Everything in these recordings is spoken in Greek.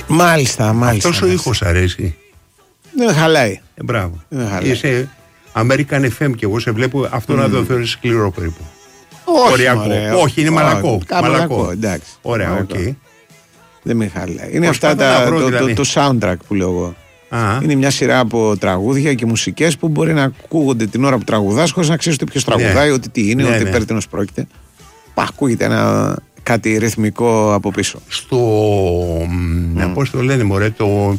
Μάλιστα. Αυτός ο ήχος αρέσει. Δεν χαλάει. Μπράβο. Είσαι American FM και εγώ σε βλέπω αυτό να το θεωρείς σκληρό περίπου. Όχι, είναι μαλακό. Μαλακό, εντάξει. Ωραία, οκ. Δεν με χαλάει. Είναι αυτά το soundtrack που λέω εγώ. Είναι μια σειρά από τραγούδια και μουσικές που μπορεί να ακούγονται την ώρα που τραγουδάς χωρίς να ξέρεις ποιος τραγουδάει, ότι τι είναι, ότι περί τίνος πρόκειται. Ακούγεται κάτι ρυθμικό από πίσω. Πώς το λένε μωρέ, το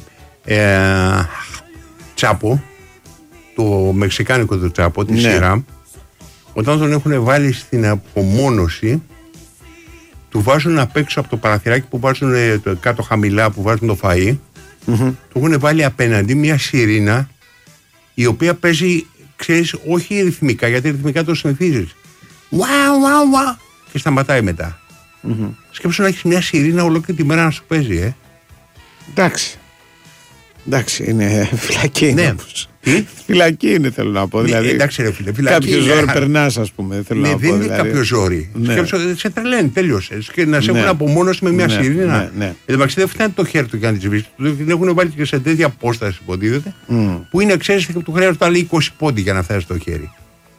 Τσάπο, το μεξικάνικο το Τσάπο, τη σειρά, όταν τον έχουν βάλει στην απομόνωση, του βάζουν απ' έξω από το παραθυράκι που βάζουν κάτω χαμηλά, που βάζουν το φαΐ, του έχουν βάλει απέναντι μια σιρήνα η οποία παίζει, ξέρεις, όχι ρυθμικά, γιατί ρυθμικά το συνηθίζεις. Και σταματάει μετά. Σκέψου να έχεις μια σιρήνα ολόκληρη τη μέρα να σου παίζει, Εντάξει, είναι φυλακή. Ναι. Φυλακή είναι, θέλω να πω. Δηλαδή, εντάξει, ρε φίλε, φυλακή. Κάποιο ζόρι περνάς, ας πούμε. Θέλω να πω, δεν είναι κάποιο ζόρι. Σκέψου, σε τρελαίνει, τέλειωσε. Και να σε έχουν απομόνωση με μια σιρήνα. Εντάξει, δεν φτάνει το χέρι του για να τη σβήσει. Την έχουν βάλει και σε τέτοια απόσταση, υποτίθεται, που είναι, ξέρεις, του χρειάζεται άλλοι 20 πόντι για να φτάσει το χέρι.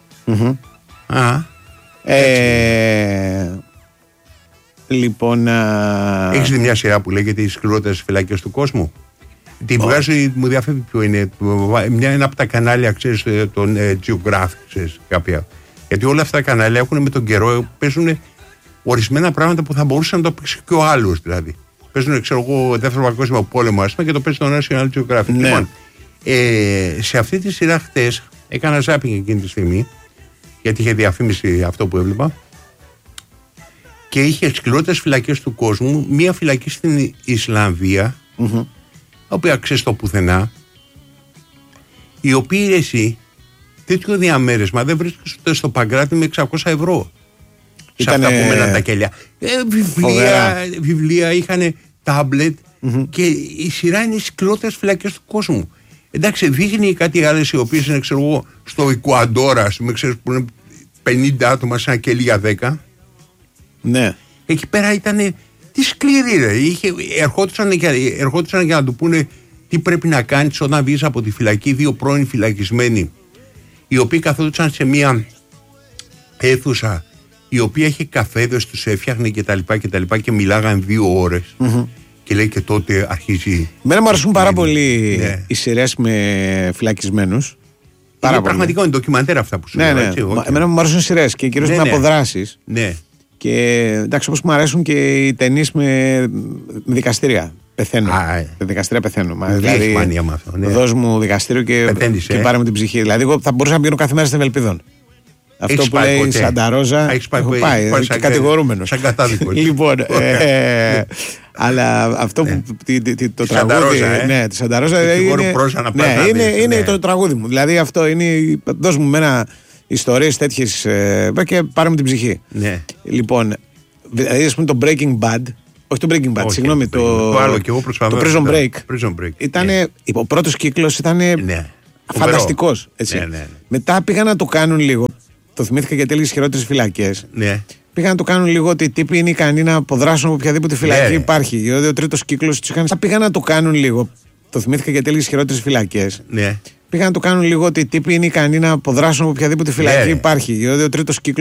Λοιπόν. Έχεις δει μια σειρά που λέγεται Οι σκληρότερες φυλακές του κόσμου? Την βγάζει, μου διαφεύγει ποιο είναι. Ένα από τα κανάλια, ξέρεις, τον Geographic, ξέρεις, κάποια. Γιατί όλα αυτά τα κανάλια έχουν με τον καιρό, παίζουν ορισμένα πράγματα που θα μπορούσε να το παίξει και ο άλλος, δηλαδή. Παίζουν, ξέρω εγώ, Δεύτερο Παγκόσμιο Πόλεμο, ας πούμε, και το παίζει το National Geographic. Ναι. Λοιπόν, σε αυτή τη σειρά χτες έκανα ζάπινγκ εκείνη τη στιγμή, γιατί είχε διαφήμιση αυτό που έβλεπα. Και είχε σκληρότερες φυλακές του κόσμου, μία φυλακή στην Ισλανδία, η οποία ξέρεις το πουθενά, η οποία εσύ τέτοιο διαμέρισμα δεν βρίσκεται στο Παγκράτη με 600 ευρώ. Σε αυτά που μέναν τα κελιά. Βιβλία, είχαν τάμπλετ και η σειρά είναι οι σκληρότερες φυλακές του κόσμου. Εντάξει, δείχνει κάτι άλλες οι οποίες είναι, ξέρω εγώ, στο Εκουαντόρα, ξέρεις, που είναι 50 άτομα σε ένα κελί για 10. Ναι. Εκεί πέρα ήταν τι σκληρή, ρε. Ερχόντουσαν για να του πούνε τι πρέπει να κάνεις όταν βγεις από τη φυλακή. Δύο πρώην φυλακισμένοι, οι οποίοι καθόντουσαν σε μια αίθουσα η οποία είχε καφέδες, τους έφτιαχνε κτλ. Και μιλάγαν 2 ώρες. Και λέει και τότε αρχίζει. Μένα μου αρέσουν πάρα πολύ οι σειρές με φυλακισμένους. Είναι πραγματικό, είναι ντοκιμαντέρ αυτά που σου λέω. Εμένα μου αρέσουν οι σειρές και κυρίως με αποδράσεις. Ναι. Και εντάξει, όπως μου αρέσουν και οι ταινίες με δικαστήρια. Πεθαίνω. Τα δικαστήρια πεθαίνω. Δηλαδή, δώσ' μου δικαστήριο και πάρε μου την ψυχή. Δηλαδή, εγώ θα μπορούσα να πηγαίνω κάθε μέρα στην Ευελπίδων. Αυτό που λέει Σανταρόζα. Έχω πάει και κατηγορούμενος. Σαν κατάδικο. Λοιπόν, αλλά αυτό που το τραγούδι. Ναι, τη Σανταρόζα είναι το τραγούδι μου. Δηλαδή, αυτό είναι. Δώσ' μου ένα. Ιστορίες τέτοιες και πάρε μου την ψυχή. Ναι. Λοιπόν, δηλαδή ας πούμε το Breaking Bad, όχι το Breaking Bad, συγγνώμη, το Prison Break. Ήτανε, ο πρώτος κύκλος ήταν φανταστικός. Ναι. Μετά πήγαν να το κάνουν λίγο, το θυμήθηκα γιατί έλεγες χειρότερες φυλακές. Ναι. Πήγαν να το κάνουν λίγο ότι οι τύποι είναι ικανοί να αποδράσουν από οποιαδήποτε φυλακή υπάρχει. Δηλαδή ο τρίτος κύκλος τους είχαν. Πήγαν να το κάνουν λίγο, το θυμήθηκα γιατί έλεγες χειρότερες φυλακές. Ναι. Πήγαν να το κάνουν λίγο ότι οι τύποι είναι ικανοί να αποδράσουν από οποιαδήποτε φυλακή υπάρχει. Δηλαδή ο τρίτος κύκλος